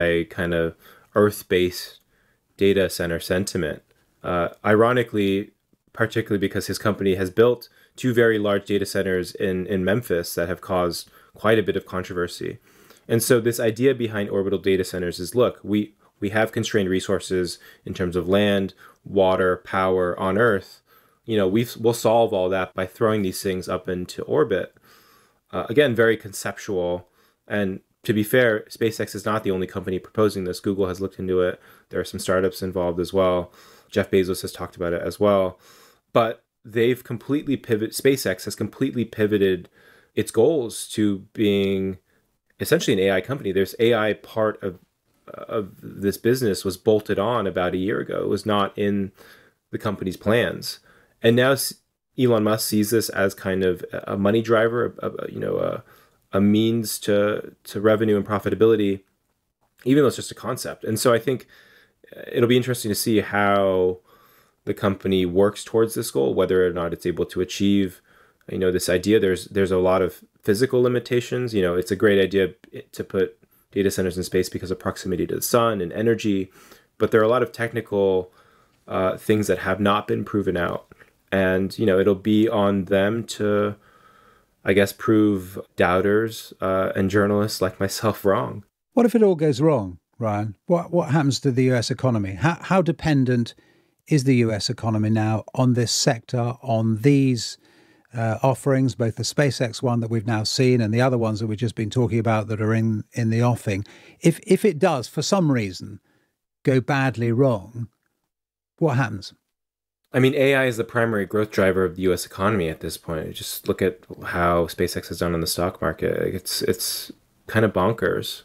a kind of Earth-based data center sentiment. Ironically, particularly because his company has built two very large data centers in Memphis that have caused quite a bit of controversy. And so this idea behind orbital data centers is, look, we have constrained resources in terms of land, water, power on Earth. We'll solve all that by throwing these things up into orbit. Again, very conceptual. And to be fair, SpaceX is not the only company proposing this. Google has looked into it. There are some startups involved as well. Jeff Bezos has talked about it as well. But SpaceX has completely pivoted its goals to being essentially an AI company. There's AI part of this business was bolted on about a year ago. It was not in the company's plans. And now Elon Musk sees this as kind of a money driver, a means to revenue and profitability, even though it's just a concept. And so I think it'll be interesting to see how the company works towards this goal, whether or not it's able to achieve, this idea. There's a lot of physical limitations. It's a great idea to put data centers in space because of proximity to the sun and energy, but there are a lot of technical things that have not been proven out. And, it'll be on them to, I guess, prove doubters and journalists like myself wrong. What if it all goes wrong, Ryan? What happens to the US economy? How dependent is the US economy now on this sector, on these offerings, both the SpaceX one that we've now seen and the other ones that we've just been talking about that are in the offing? If it does, for some reason, go badly wrong, what happens? I mean, AI is the primary growth driver of the U.S. economy at this point. Just look at how SpaceX has done on the stock market. It's kind of bonkers.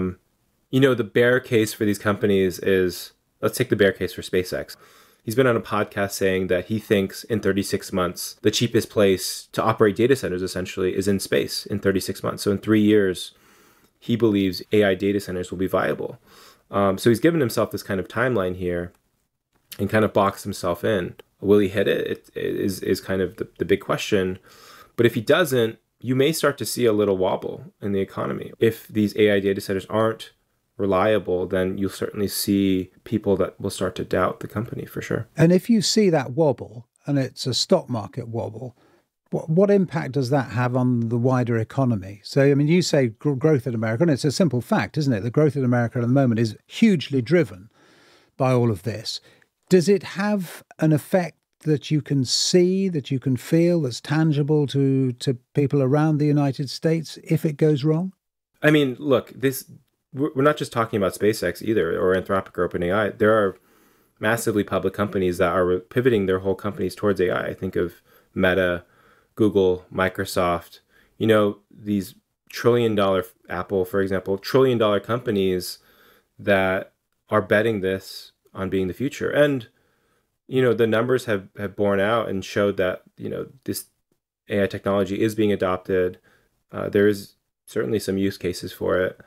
The bear case for these companies is, let's take the bear case for SpaceX. He's been on a podcast saying that he thinks in 36 months, the cheapest place to operate data centers essentially is in space in 36 months. So in 3 years, he believes AI data centers will be viable. So he's given himself this kind of timeline here and kind of boxed himself in. Will he hit it? It is kind of the big question. But if he doesn't, you may start to see a little wobble in the economy. If these AI data centers aren't reliable, then you'll certainly see people that will start to doubt the company for sure. And if you see that wobble, and it's a stock market wobble, what impact does that have on the wider economy? So, I mean, you say growth in America, and it's a simple fact, isn't it? The growth in America at the moment is hugely driven by all of this. Does it have an effect that you can see, that you can feel, that's tangible to people around the United States if it goes wrong? I mean, look, we're not just talking about SpaceX either, or Anthropic or OpenAI. There are massively public companies that are pivoting their whole companies towards AI. I think of Meta, Google, Microsoft, these trillion-dollar Apple, for example, trillion-dollar companies that are betting this on being the future. And, the numbers have borne out and showed that, this AI technology is being adopted. There is certainly some use cases for it.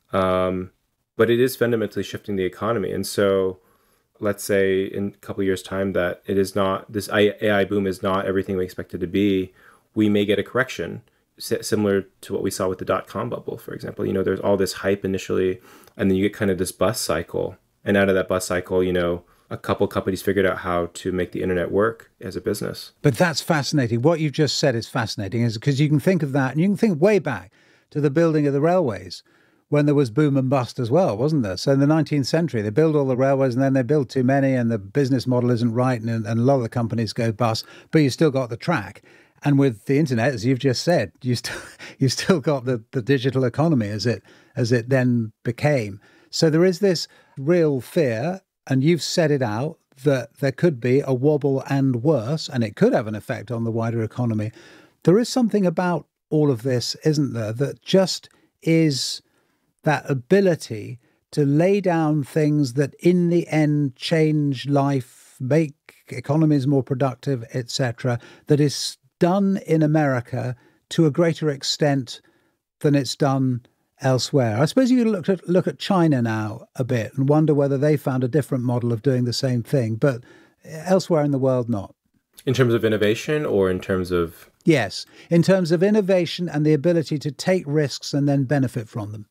But it is fundamentally shifting the economy. And so let's say in a couple of years' time that it is not, this AI boom is not everything we expect it to be, we may get a correction similar to what we saw with the dot-com bubble, for example. There's all this hype initially, and then you get kind of this bust cycle. And out of that bust cycle, a couple companies figured out how to make the internet work as a business. But that's fascinating. What you've just said is fascinating, is because you can think of that, and you can think way back to the building of the railways, when there was boom and bust as well, wasn't there? So in the 19th century, they build all the railways and then they build too many and the business model isn't right and a lot of the companies go bust, but you still got the track. And with the internet, as you've just said, you still got the digital economy as it then became. So there is this real fear, and you've set it out, that there could be a wobble and worse, and it could have an effect on the wider economy. There is something about all of this, isn't there, that just is that ability to lay down things that in the end change life, make economies more productive, etc., that is done in America to a greater extent than it's done elsewhere. I suppose you look at China now a bit and wonder whether they found a different model of doing the same thing, but elsewhere in the world not. In terms of innovation or in terms of... Yes, in terms of innovation and the ability to take risks and then benefit from them.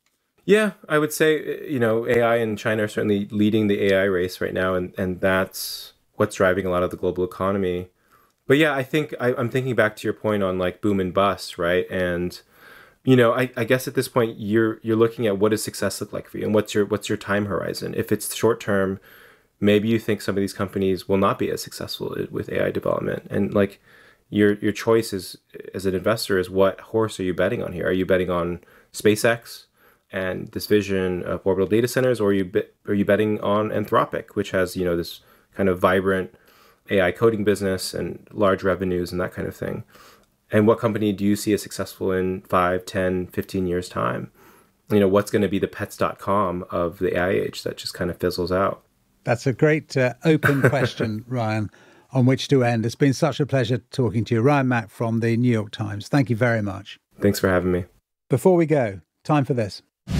Yeah, I would say, AI in China are certainly leading the AI race right now, and that's what's driving a lot of the global economy. But yeah, I think I'm thinking back to your point on like boom and bust, right? And I guess at this point you're looking at what does success look like for you, and what's your time horizon. If it's short term, maybe you think some of these companies will not be as successful with AI development, and like your choice is as an investor is what horse are you betting on here? Are you betting on SpaceX and this vision of orbital data centers, or are you betting on Anthropic, which has this kind of vibrant AI coding business and large revenues and that kind of thing? And what company do you see as successful in 5, 10, 15 years time? What's going to be the pets.com of the AI age that just kind of fizzles out? That's a great open question, Ryan, on which to end. It's been such a pleasure talking to you. Ryan Mac from the New York Times. Thank you very much. Thanks for having me. Before we go, time for this.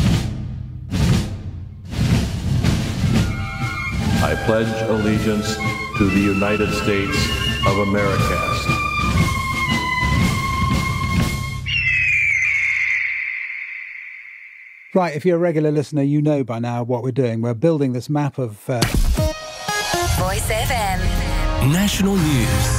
I pledge allegiance to the United States of America. Right, if you're a regular listener, you know by now what we're doing. We're building this map of... Voice FM. National News.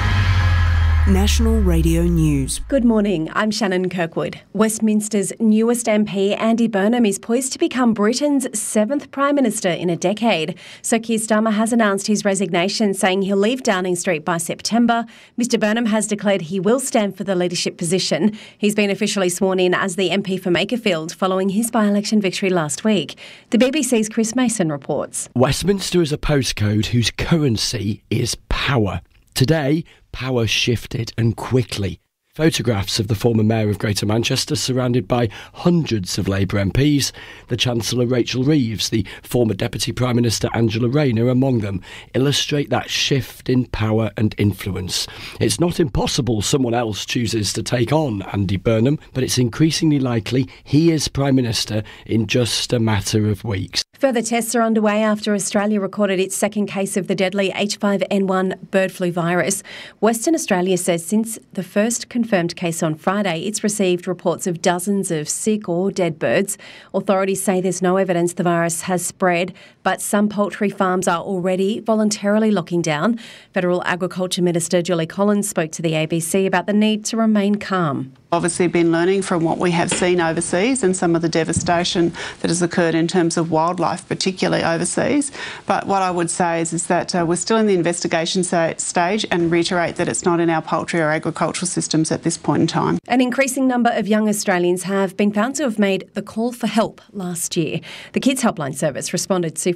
National Radio News. Good morning, I'm Shannon Kirkwood. Westminster's newest MP, Andy Burnham, is poised to become Britain's 7th Prime Minister in a decade. Sir Keir Starmer has announced his resignation, saying he'll leave Downing Street by September. Mr Burnham has declared he will stand for the leadership position. He's been officially sworn in as the MP for Makerfield following his by-election victory last week. The BBC's Chris Mason reports. Westminster is a postcode whose currency is power. Today, power shifted and quickly. Photographs of the former Mayor of Greater Manchester surrounded by hundreds of Labour MPs, the Chancellor Rachel Reeves, the former Deputy Prime Minister Angela Rayner among them, illustrate that shift in power and influence. It's not impossible someone else chooses to take on Andy Burnham, but it's increasingly likely he is Prime Minister in just a matter of weeks. Further tests are underway after Australia recorded its second case of the deadly H5N1 bird flu virus. Western Australia says since the first confirmed case on Friday, it's received reports of dozens of sick or dead birds. Authorities say there's no evidence the virus has spread, but some poultry farms are already voluntarily locking down. Federal Agriculture Minister Julie Collins spoke to the ABC about the need to remain calm. Obviously been learning from what we have seen overseas and some of the devastation that has occurred in terms of wildlife, particularly overseas. But what I would say is that we're still in the investigation stage, and reiterate that it's not in our poultry or agricultural systems at this point in time. An increasing number of young Australians have been found to have made the call for help last year. The Kids Helpline Service responded to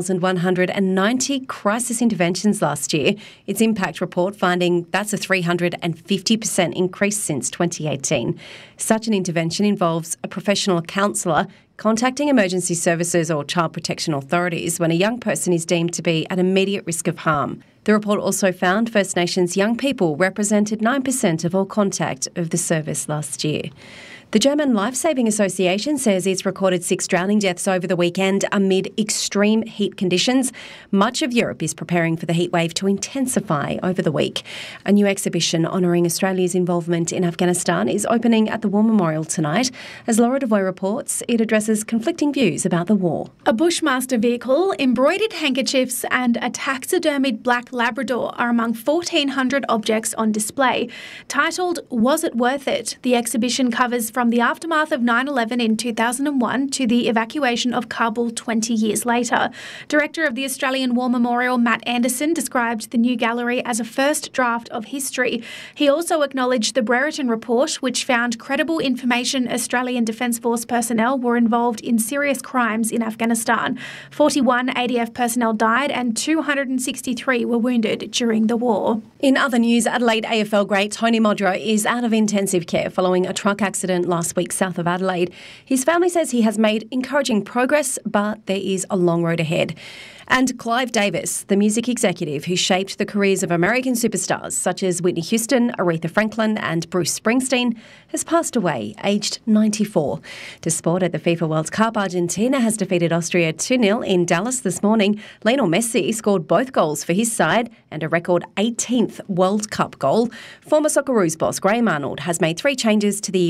5,190 crisis interventions last year. Its impact report finding that's a 350% increase since 2018. Such an intervention involves a professional counsellor contacting emergency services or child protection authorities when a young person is deemed to be at immediate risk of harm. The report also found First Nations young people represented 9% of all contact of the service last year. The German Lifesaving Association says it's recorded 6 drowning deaths over the weekend amid extreme heat conditions. Much of Europe is preparing for the heatwave to intensify over the week. A new exhibition honouring Australia's involvement in Afghanistan is opening at the War Memorial tonight. As Laura Devoy reports, it addresses conflicting views about the war. A Bushmaster vehicle, embroidered handkerchiefs and a taxidermied black Labrador are among 1,400 objects on display. Titled Was It Worth It?, the exhibition covers from the aftermath of 9/11 in 2001 to the evacuation of Kabul 20 years later. Director of the Australian War Memorial, Matt Anderson, described the new gallery as a first draft of history. He also acknowledged the Brereton report, which found credible information Australian Defence Force personnel were involved in serious crimes in Afghanistan. 41 ADF personnel died and 263 were wounded during the war. In other news, Adelaide AFL great Tony Modro is out of intensive care following a truck accident last week south of Adelaide. His family says he has made encouraging progress, but there is a long road ahead. And Clive Davis, the music executive who shaped the careers of American superstars such as Whitney Houston, Aretha Franklin and Bruce Springsteen, has passed away, aged 94. To sport at the FIFA World Cup, Argentina has defeated Austria 2-0 in Dallas this morning. Lionel Messi scored both goals for his side and a record 18th World Cup goal. Former Socceroos boss Graham Arnold has made 3 changes to the Iraqi side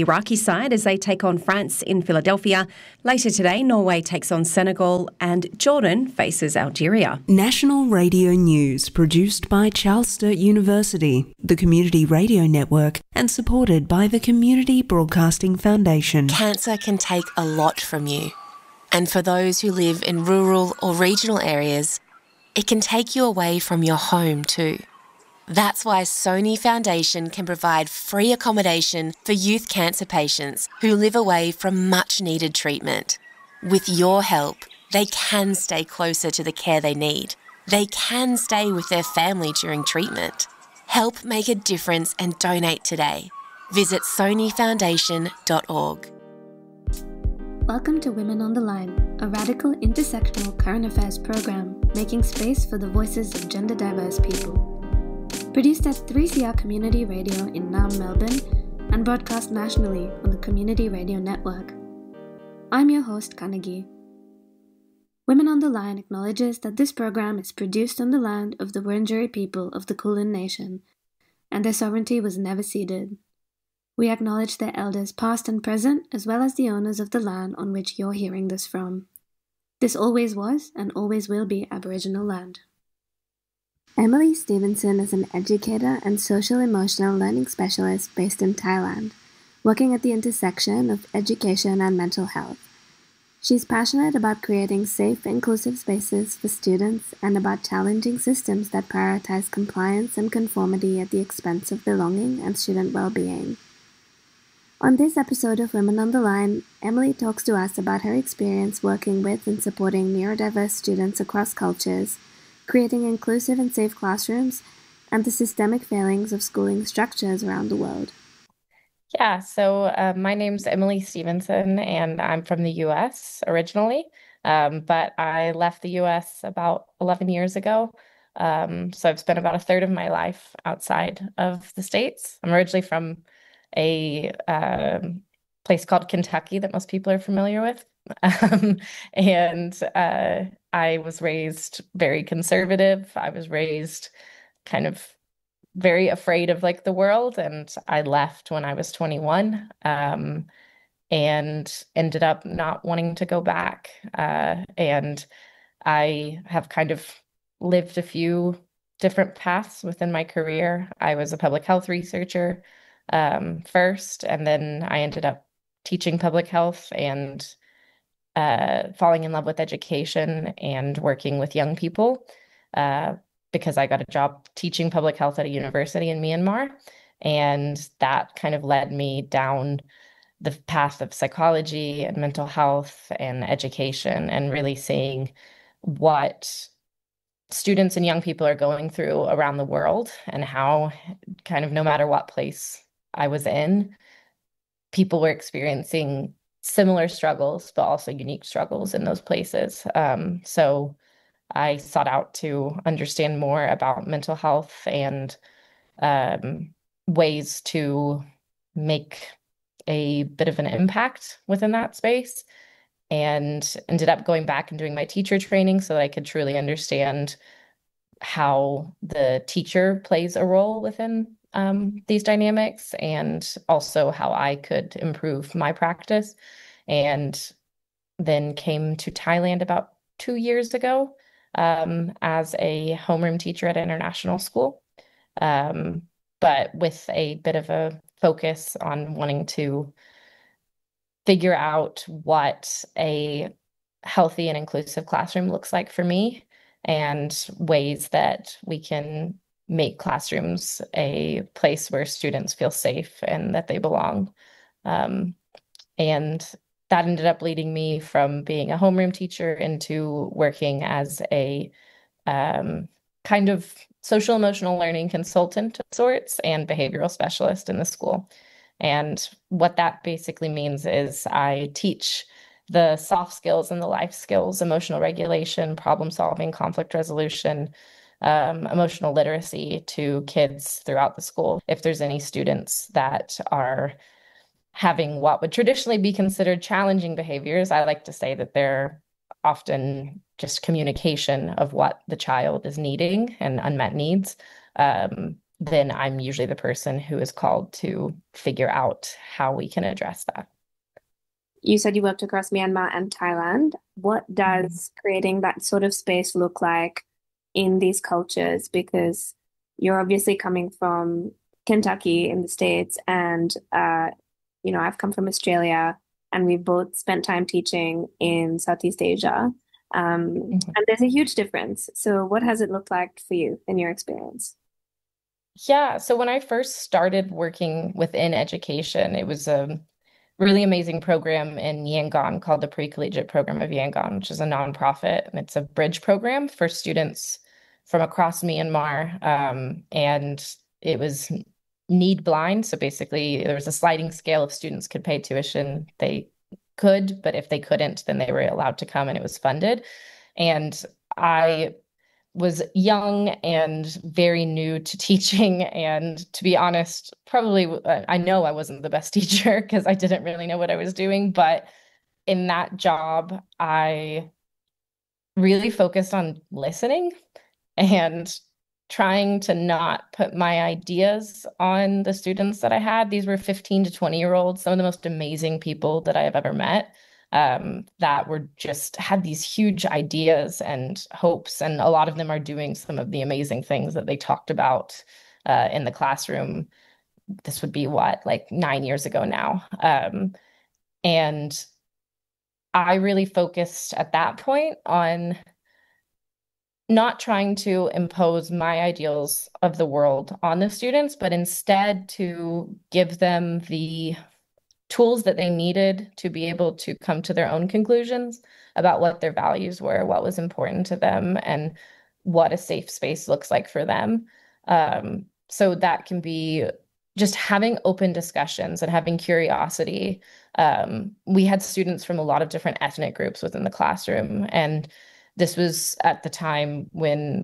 side as they take on France in Philadelphia. Later today, Norway takes on Senegal and Jordan faces Algeria. National Radio News, produced by Charles Sturt University, the Community Radio Network, and supported by the Community Broadcasting Foundation. Cancer can take a lot from you. And for those who live in rural or regional areas, it can take you away from your home too. That's why Sony Foundation can provide free accommodation for youth cancer patients who live away from much needed treatment. With your help, they can stay closer to the care they need. They can stay with their family during treatment. Help make a difference and donate today. Visit sonyfoundation.org. Welcome to Women on the Line, a radical intersectional current affairs program making space for the voices of gender diverse people. Produced at 3CR Community Radio in Naarm, Melbourne, and broadcast nationally on the Community Radio Network. I'm your host, Kanagi. Women on the Line acknowledges that this program is produced on the land of the Wurundjeri people of the Kulin Nation, and their sovereignty was never ceded. We acknowledge their elders past and present, as well as the owners of the land on which you're hearing this from. This always was and always will be Aboriginal land. Emily Stevenson is an educator and social-emotional learning specialist based in Thailand, working at the intersection of education and mental health. She's passionate about creating safe, inclusive spaces for students and about challenging systems that prioritize compliance and conformity at the expense of belonging and student well-being. On this episode of Women on the Line, Emily talks to us about her experience working with and supporting neurodiverse students across cultures, creating inclusive and safe classrooms, and the systemic failings of schooling structures around the world. Yeah, so my name's Emily Stevenson, and I'm from the U.S. originally, but I left the U.S. about 11 years ago. So I've spent about a third of my life outside of the States. I'm originally from a place called Kentucky that most people are familiar with. I was raised very conservative. I was raised kind of very afraid of like the world, and I left when I was 21 and ended up not wanting to go back. And I have kind of lived a few different paths within my career. I was a public health researcher first, and then I ended up teaching public health and falling in love with education and working with young people because I got a job teaching public health at a university in Myanmar. And that kind of led me down the path of psychology and mental health and education, and really seeing what students and young people are going through around the world, and how kind of no matter what place I was in, people were experiencing similar struggles, but also unique struggles in those places. So I sought out to understand more about mental health and ways to make a bit of an impact within that space, and ended up going back and doing my teacher training so that I could truly understand how the teacher plays a role within these dynamics, and also how I could improve my practice. And then came to Thailand about 2 years ago as a homeroom teacher at an international school, but with a bit of a focus on wanting to figure out what a healthy and inclusive classroom looks like for me, and ways that we can make classrooms a place where students feel safe and that they belong. And that ended up leading me from being a homeroom teacher into working as a kind of social emotional learning consultant of sorts and behavioral specialist in the school. And what that basically means is I teach the soft skills and the life skills, emotional regulation, problem solving, conflict resolution, emotional literacy to kids throughout the school. If there's any students that are having what would traditionally be considered challenging behaviors, I like to say that they're often just communication of what the child is needing and unmet needs. then I'm usually the person who is called to figure out how we can address that. You said you worked across Myanmar and Thailand. What does creating that sort of space look like in these cultures? Because you're obviously coming from Kentucky in the States, and I've come from Australia, and we've both spent time teaching in Southeast Asia. And there's a huge difference. So what has it looked like for you in your experience? Yeah, so when I first started working within education, it was a really amazing program in Yangon called the Pre-Collegiate Program of Yangon, which is a nonprofit, and it's a bridge program for students from across Myanmar. And it was need blind. So basically, there was a sliding scale. If students could pay tuition, they could, but if they couldn't, then they were allowed to come, and it was funded. And I was young and very new to teaching. And to be honest, probably I know I wasn't the best teacher because I didn't really know what I was doing. But in that job, I really focused on listening and trying to not put my ideas on the students that I had. These were 15 to 20-year-olds, some of the most amazing people that I have ever met. That were just had these huge ideas and hopes, and a lot of them are doing some of the amazing things that they talked about in the classroom. This would be like 9 years ago now. And I really focused at that point on not trying to impose my ideals of the world on the students, but instead to give them the tools that they needed to be able to come to their own conclusions about what their values were, what was important to them, and what a safe space looks like for them. So that can be just having open discussions and having curiosity. We had students from a lot of different ethnic groups within the classroom, and this was at the time when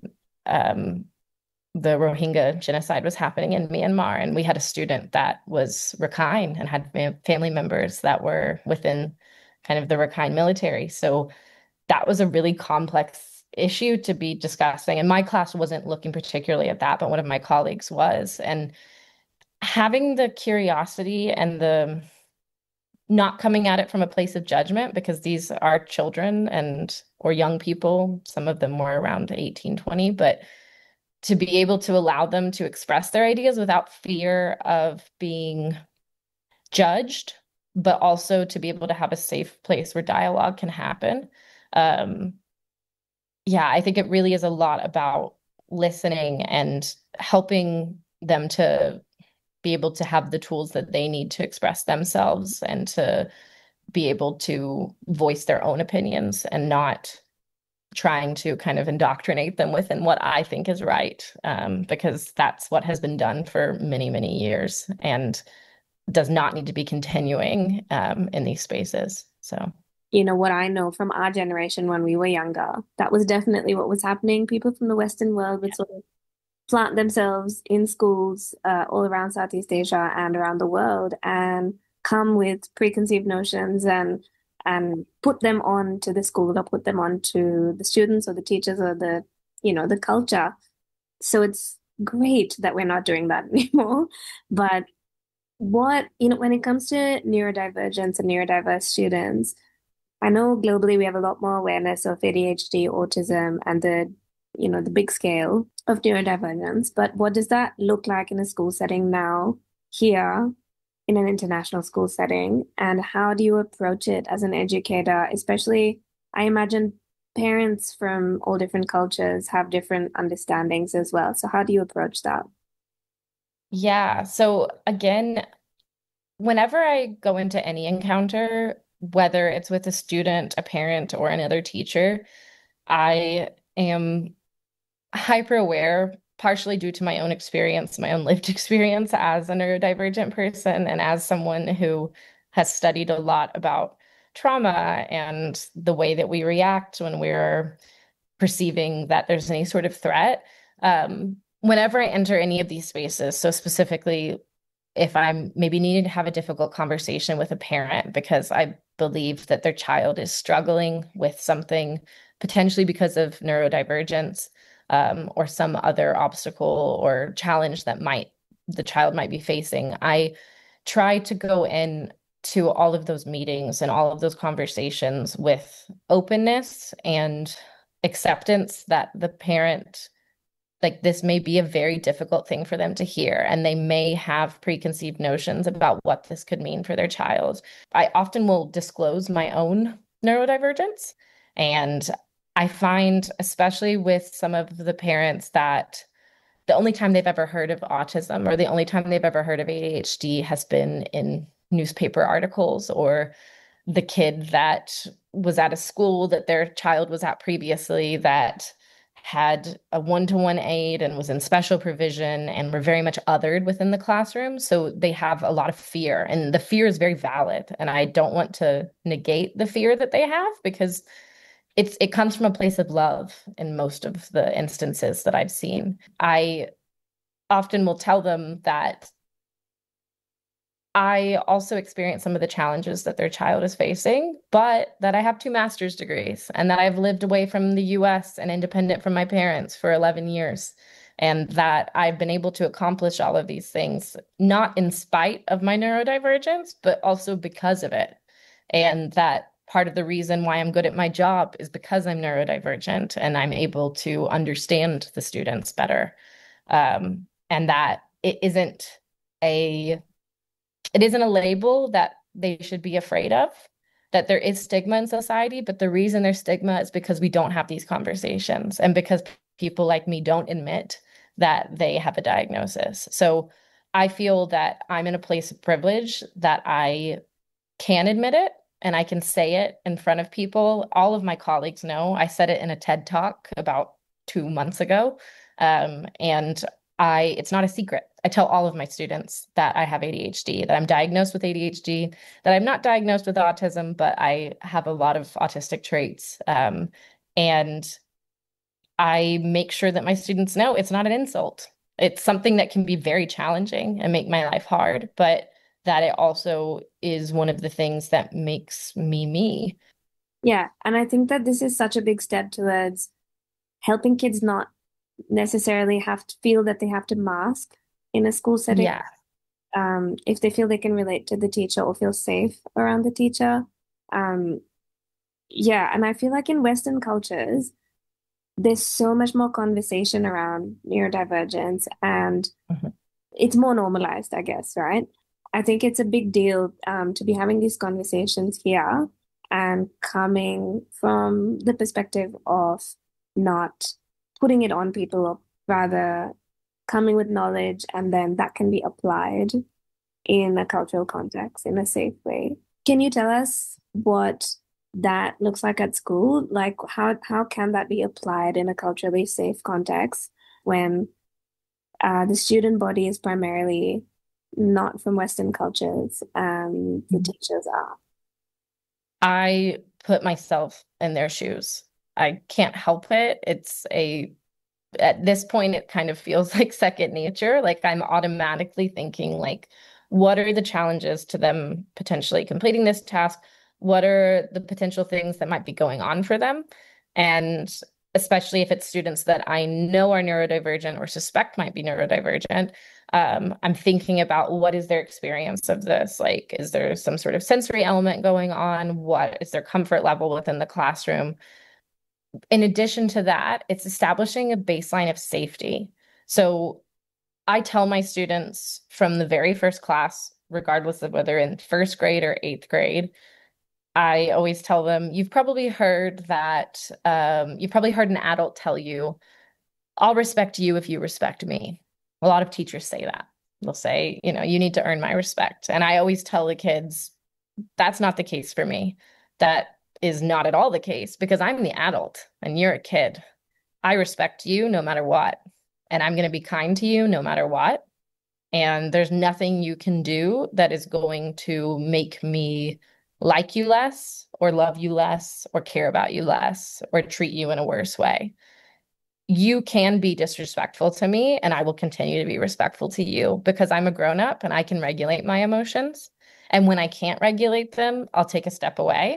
the Rohingya genocide was happening in Myanmar. And we had a student that was Rakhine and had family members that were within kind of the Rakhine military. So that was a really complex issue to be discussing. And my class wasn't looking particularly at that, but one of my colleagues was. And having the curiosity and the not coming at it from a place of judgment, because these are children or young people, some of them were around 18, 20, but to be able to allow them to express their ideas without fear of being judged, but also to be able to have a safe place where dialogue can happen. I think it really is a lot about listening and helping them to be able to have the tools that they need to express themselves and to be able to voice their own opinions, and not trying to kind of indoctrinate them within what I think is right, because that's what has been done for many, many years and does not need to be continuing in these spaces. So, what I know from our generation when we were younger, that was definitely what was happening. People from the Western world would sort of plant themselves in schools all around Southeast Asia and around the world and come with preconceived notions and put them on to the school, or put them on to the students or the teachers or the culture. So it's great that we're not doing that anymore. But when it comes to neurodivergence and neurodiverse students, I know globally we have a lot more awareness of ADHD, autism, and the big scale of neurodivergence. But what does that look like in a school setting now, here, in an international school setting, and how do you approach it as an educator? Especially, I imagine parents from all different cultures have different understandings as well. So how do you approach that? Yeah. So again, whenever I go into any encounter, whether it's with a student, a parent, or another teacher, I am hyper aware, partially due to my own experience, my own lived experience as a neurodivergent person, and as someone who has studied a lot about trauma and the way that we react when we're perceiving that there's any sort of threat. Whenever I enter any of these spaces, so specifically if I'm maybe needing to have a difficult conversation with a parent because I believe that their child is struggling with something, potentially because of neurodivergence, or some other obstacle or challenge that the child might be facing, I try to go in to all of those meetings and all of those conversations with openness and acceptance that the parent, like, this may be a very difficult thing for them to hear, and they may have preconceived notions about what this could mean for their child. I often will disclose my own neurodivergence, and I find, especially with some of the parents, that the only time they've ever heard of autism or the only time they've ever heard of ADHD has been in newspaper articles, or the kid that was at a school that their child was at previously that had a one-to-one aide and was in special provision and were very much othered within the classroom. So they have a lot of fear, and the fear is very valid. And I don't want to negate the fear that they have, because it comes from a place of love in most of the instances that I've seen. I often will tell them that I also experience some of the challenges that their child is facing, but that I have 2 master's degrees and that I've lived away from the US and independent from my parents for 11 years. And that I've been able to accomplish all of these things, not in spite of my neurodivergence, but also because of it. And that part of the reason why I'm good at my job is because I'm neurodivergent and I'm able to understand the students better. And that it isn't a label that they should be afraid of, that there is stigma in society, but the reason there's stigma is because we don't have these conversations and because people like me don't admit that they have a diagnosis. So I feel that I'm in a place of privilege that I can admit it and I can say it in front of people. All of my colleagues know. I said it in a TED Talk about 2 months ago. And it's not a secret. I tell all of my students that I have ADHD, that I'm diagnosed with ADHD, that I'm not diagnosed with autism, but I have a lot of autistic traits. And I make sure that my students know it's not an insult. It's something that can be very challenging and make my life hard, but that it also is one of the things that makes me me. Yeah, and I think that this is such a big step towards helping kids not necessarily have to feel that they have to mask in a school setting. Yeah. If they feel they can relate to the teacher or feel safe around the teacher. Yeah, and I feel like in Western cultures, there's so much more conversation around neurodivergence and it's more normalized, I guess, right? I think it's a big deal to be having these conversations here and coming from the perspective of not putting it on people, or rather coming with knowledge, and then that can be applied in a cultural context in a safe way. Can you tell us what that looks like at school? Like how can that be applied in a culturally safe context when the student body is primarily not from Western cultures and the teachers are? I put myself in their shoes. I can't help it. At this point, it kind of feels like second nature. Like I'm automatically thinking, like, what are the challenges to them potentially completing this task? What are the potential things that might be going on for them? And especially if it's students that I know are neurodivergent or suspect might be neurodivergent, I'm thinking about what is their experience of this? Like, is there some sort of sensory element going on? What is their comfort level within the classroom? In addition to that, it's establishing a baseline of safety. So I tell my students from the very first class, regardless of whether in 1st grade or 8th grade, I always tell them, you've probably heard an adult tell you, I'll respect you if you respect me. A lot of teachers say that. They'll say, you need to earn my respect. And I always tell the kids, that's not the case for me. That is not at all the case, because I'm the adult and you're a kid. I respect you no matter what. And I'm going to be kind to you no matter what. And there's nothing you can do that is going to make me like you less or love you less or care about you less or treat you in a worse way. You can be disrespectful to me and I will continue to be respectful to you because I'm a grown-up and I can regulate my emotions. And when I can't regulate them, I'll take a step away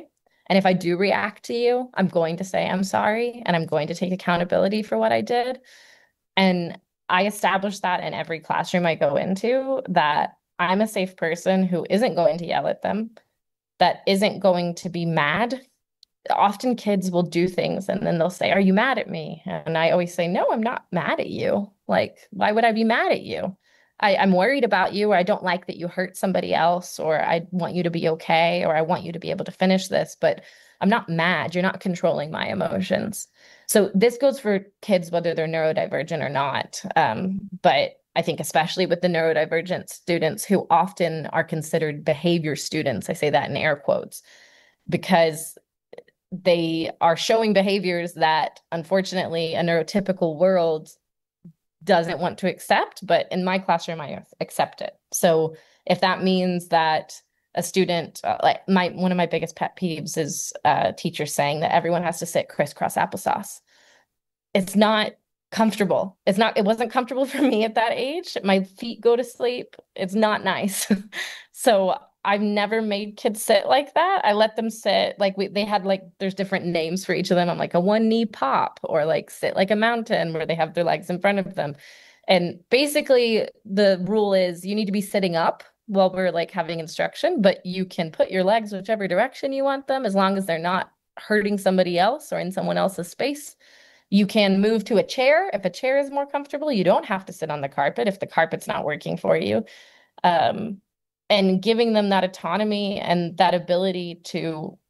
And if I do react to you, I'm going to say I'm sorry and I'm going to take accountability for what I did. And I establish that in every classroom I go into, that I'm a safe person who isn't going to yell at them, that isn't going to be mad. Often kids will do things and then they'll say, "Are you mad at me?" And I always say, "No, I'm not mad at you. Like, why would I be mad at you? I'm worried about you, or I don't like that you hurt somebody else, or I want you to be okay, or I want you to be able to finish this, but I'm not mad. You're not controlling my emotions." So this goes for kids, whether they're neurodivergent or not. But I think especially with the neurodivergent students who often are considered behavior students, I say that in air quotes, because they are showing behaviors that unfortunately a neurotypical world doesn't want to accept, but in my classroom, I accept it. So if that means that a student, one of my biggest pet peeves is teachers saying that everyone has to sit crisscross applesauce. It's not comfortable. It wasn't comfortable for me at that age. My feet go to sleep. It's not nice. So I've never made kids sit like that. I let them sit they had there's different names for each of them. I'm like a one knee pop, or like sit like a mountain where they have their legs in front of them. And basically the rule is you need to be sitting up while we're having instruction, but you can put your legs whichever direction you want them, as long as they're not hurting somebody else or in someone else's space. You can move to a chair if a chair is more comfortable. You don't have to sit on the carpet if the carpet's not working for you. And giving them that autonomy and that ability to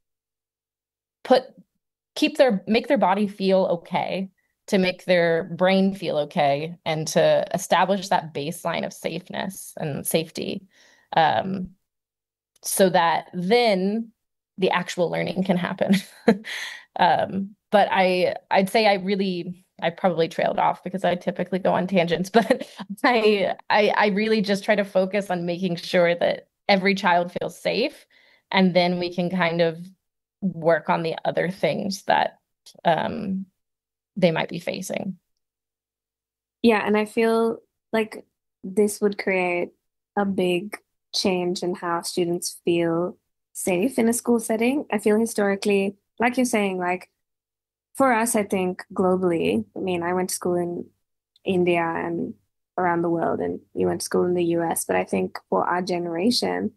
make their body feel okay, to make their brain feel okay, and to establish that baseline of safeness and safety, so that then the actual learning can happen. But I'd say I probably trailed off because I typically go on tangents, but I really just try to focus on making sure that every child feels safe, and then we can kind of work on the other things that they might be facing. Yeah, and I feel like this would create a big change in how students feel safe in a school setting. I feel historically, like you're saying, for us, I think globally, I mean, I went to school in India and around the world, and you went to school in the US, but I think for our generation,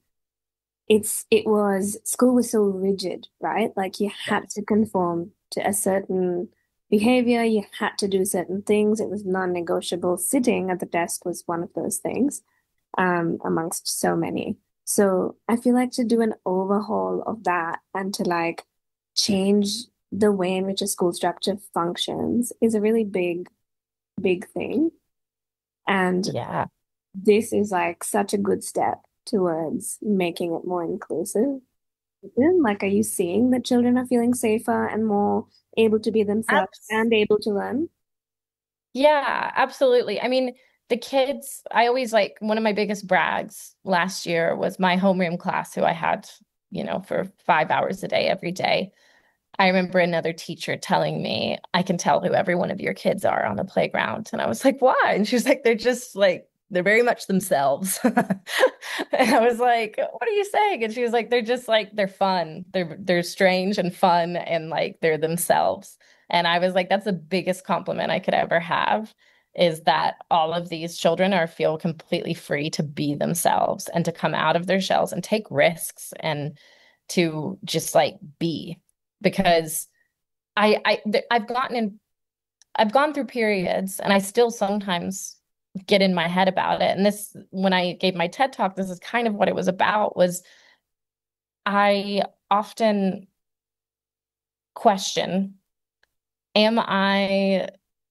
school was so rigid, right? Like you had to conform to a certain behavior, you had to do certain things. It was non-negotiable. Sitting at the desk was one of those things, amongst so many. So I feel like to do an overhaul of that and to change the way in which a school structure functions is a really big thing. And this is such a good step towards making it more inclusive. Are you seeing that children are feeling safer and more able to be themselves and able to learn? Yeah, absolutely. I mean, the kids, I always one of my biggest brags last year was my homeroom class, who I had, for 5 hours a day, every day. I remember another teacher telling me, "I can tell who every one of your kids are on the playground." And I was like, "Why?" And she was like, "They're just they're very much themselves." And I was like, "What are you saying?" And she was like, "They're just they're fun. They're strange and fun, and they're themselves." And I was like, that's the biggest compliment I could ever have, is that all of these children feel completely free to be themselves and to come out of their shells and take risks and to just be. Because I've gone through periods, and I still sometimes get in my head about it. And this, when I gave my TED Talk, this is kind of what it was about, was I often question, am I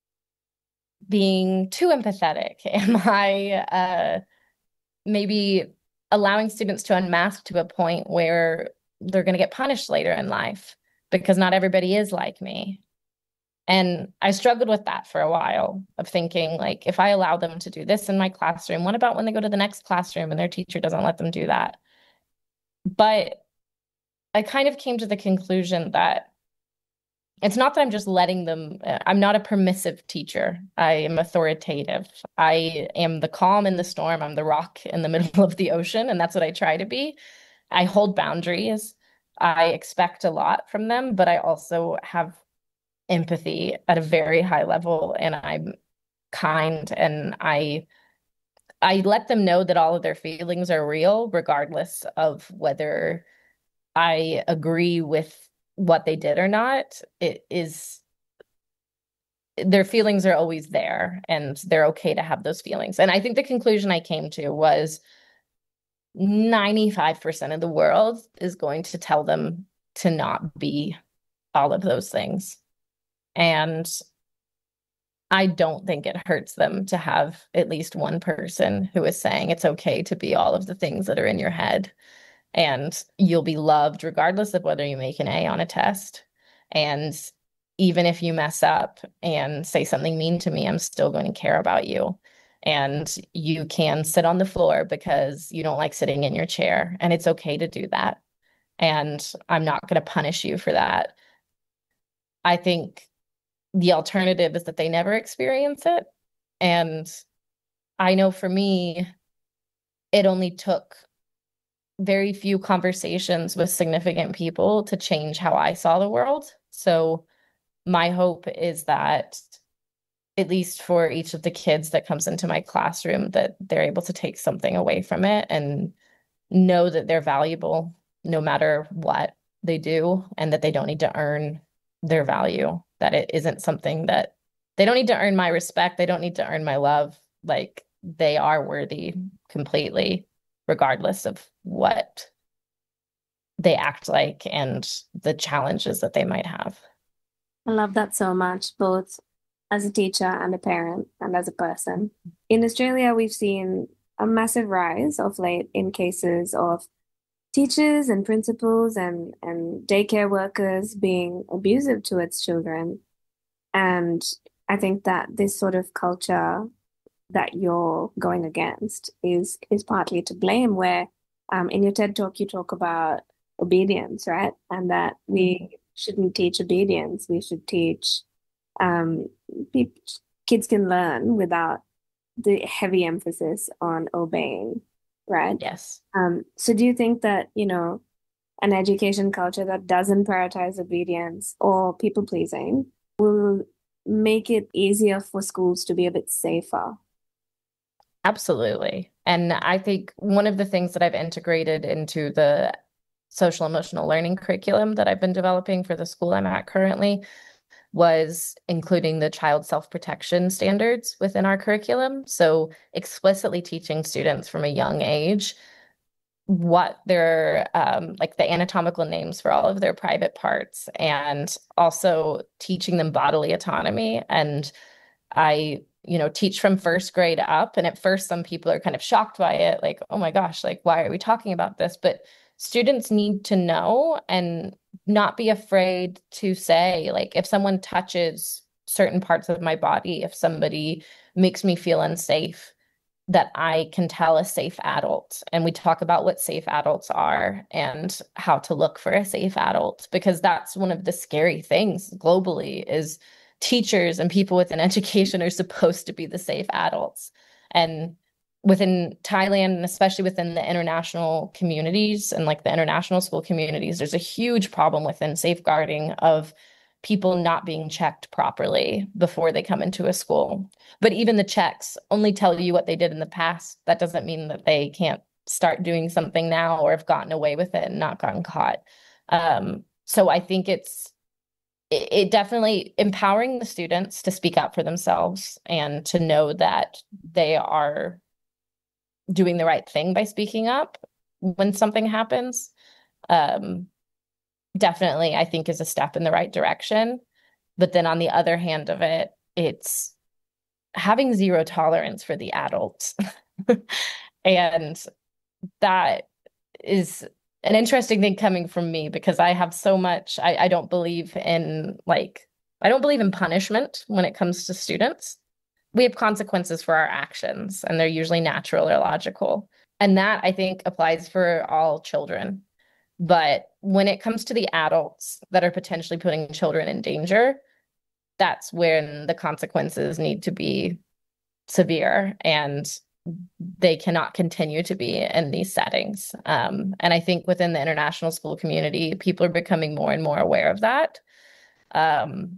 being too empathetic? Am I maybe allowing students to unmask to a point where they're going to get punished later in life? Because not everybody is like me. And I struggled with that for a while, of thinking if I allow them to do this in my classroom, what about when they go to the next classroom and their teacher doesn't let them do that? But I kind of came to the conclusion that it's not that I'm just letting them, I'm not a permissive teacher. I am authoritative. I am the calm in the storm. I'm the rock in the middle of the ocean. And that's what I try to be. I hold boundaries. I expect a lot from them, but I also have empathy at a very high level, and I'm kind, and I let them know that all of their feelings are real, regardless of whether I agree with what they did or not. It is, their feelings are always there, and they're okay to have those feelings. And I think the conclusion I came to was 95% of the world is going to tell them to not be all of those things. And I don't think it hurts them to have at least one person who is saying it's okay to be all of the things that are in your head. And you'll be loved regardless of whether you make an A on a test. And even if you mess up and say something mean to me, I'm still going to care about you. And you can sit on the floor because you don't like sitting in your chair. And it's okay to do that. And I'm not going to punish you for that. I think the alternative is that they never experience it. And I know for me, it only took very few conversations with significant people to change how I saw the world. So my hope is that, at least for each of the kids that comes into my classroom, that they're able to take something away from it and know that they're valuable no matter what they do, and that they don't need to earn their value, that it isn't something that they don't need to earn my respect. They don't need to earn my love. Like, they are worthy completely, regardless of what they act like and the challenges that they might have. I love that so much, both as a teacher and a parent and as a person. In Australia, we've seen a massive rise of late in cases of teachers and principals and daycare workers being abusive towards children. And I think that this sort of culture that you're going against is partly to blame, where in your TED Talk, you talk about obedience, right? And that we shouldn't teach obedience. We should teach kids can learn without the heavy emphasis on obeying, right? Yes. So do you think that, an education culture that doesn't prioritize obedience or people pleasing will make it easier for schools to be a bit safer? Absolutely. And I think one of the things that I've integrated into the social emotional learning curriculum that I've been developing for the school I'm at currently was including the child self-protection standards within our curriculum. So explicitly teaching students from a young age what their like the anatomical names for all of their private parts, and also teaching them bodily autonomy. And I teach from first grade up. And at first, some people are kind of shocked by it, like, oh my gosh, like, why are we talking about this? But students need to know and not be afraid to say, like, if someone touches certain parts of my body, if somebody makes me feel unsafe, that I can tell a safe adult. And we talk about what safe adults are and how to look for a safe adult, because that's one of the scary things globally is teachers and people within education are supposed to be the safe adults. And within Thailand, and especially within the international communities and like the international school communities, there's a huge problem within safeguarding of people not being checked properly before they come into a school. But even the checks only tell you what they did in the past. That doesn't mean that they can't start doing something now or have gotten away with it and not gotten caught. So I think it definitely empowering the students to speak up for themselves and to know that they are doing the right thing by speaking up when something happens. Definitely, I think, is a step in the right direction. But then on the other hand of it, it's having zero tolerance for the adults. And that is an interesting thing coming from me, because I have so much, I don't believe in punishment when it comes to students. We have consequences for our actions, and they're usually natural or logical. And that, I think, applies for all children. But when it comes to the adults that are potentially putting children in danger, that's when the consequences need to be severe. And they cannot continue to be in these settings. And I think within the international school community, people are becoming more and more aware of that. And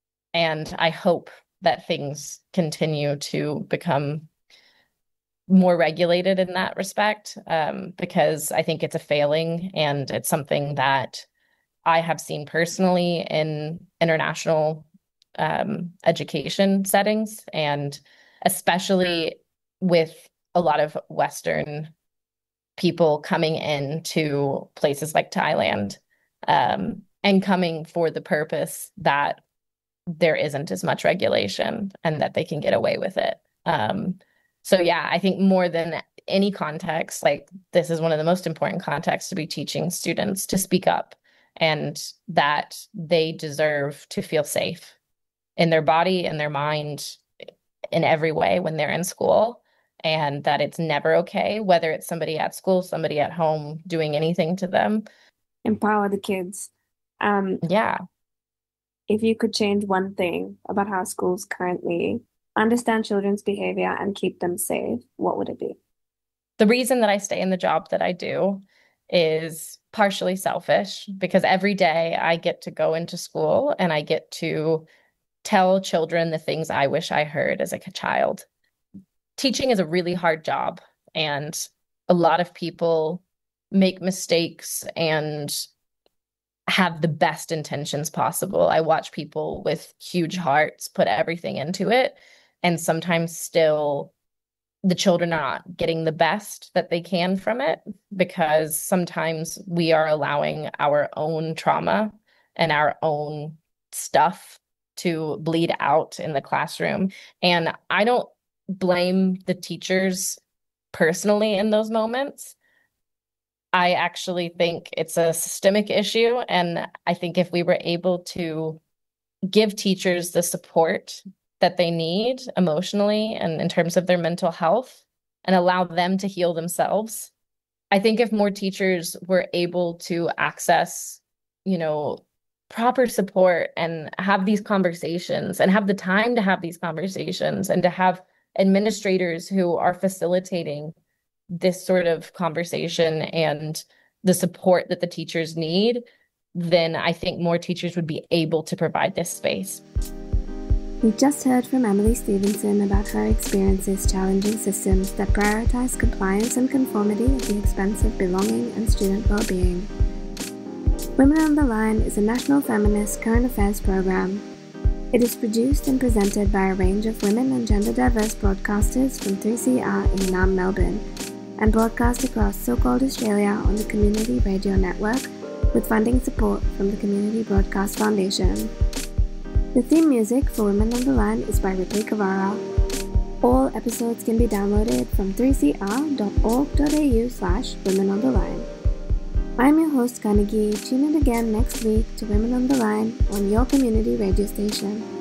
I hope that things continue to become more regulated in that respect, because I think it's a failing, and it's something that I have seen personally in international education settings, and especially with a lot of Western people coming into places like Thailand, and coming for the purpose that there isn't as much regulation and that they can get away with it. So yeah, I think more than any context, like this is one of the most important contexts to be teaching students to speak up, and that they deserve to feel safe in their body and their mind in every way when they're in school, and that it's never okay, whether it's somebody at school, somebody at home doing anything to them. Empower the kids. Yeah. If you could change one thing about how schools currently understand children's behavior and keep them safe, what would it be? The reason that I stay in the job that I do is partially selfish, because every day I get to go into school and I get to tell children the things I wish I heard as a child. Teaching is a really hard job, and a lot of people make mistakes and have the best intentions possible. I watch people with huge hearts put everything into it, and sometimes still the children are not getting the best that they can from it, because sometimes we are allowing our own trauma and our own stuff to bleed out in the classroom. And I don't blame the teachers personally in those moments. I actually think it's a systemic issue. And I think if we were able to give teachers the support that they need emotionally and in terms of their mental health, and allow them to heal themselves, I think if more teachers were able to access, proper support and have these conversations and have the time to have these conversations, and to have administrators who are facilitating this sort of conversation and the support that the teachers need, then I think more teachers would be able to provide this space. We just heard from Emily Stevenson about her experiences challenging systems that prioritize compliance and conformity at the expense of belonging and student well-being. Women on the Line is a national feminist current affairs program. It is produced and presented by a range of women and gender-diverse broadcasters from 3CR in Naarm, Melbourne, and broadcast across so-called Australia on the Community Radio Network, with funding support from the Community Broadcast Foundation. The theme music for Women on the Line is by Ripley Cavara. All episodes can be downloaded from 3cr.org.au/Women on the Line. I'm your host, Kanagi. Tune in again next week to Women on the Line on your community radio station.